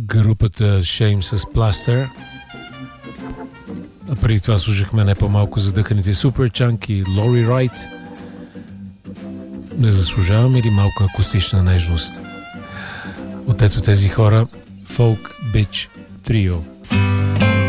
групата Shame с Plaster. А преди това слушахме не по-малко задъханите Superchunk и Лори Райт. Не заслужаваме ли малко акустична нежност? От ето тези хора Folk Bitch Trio.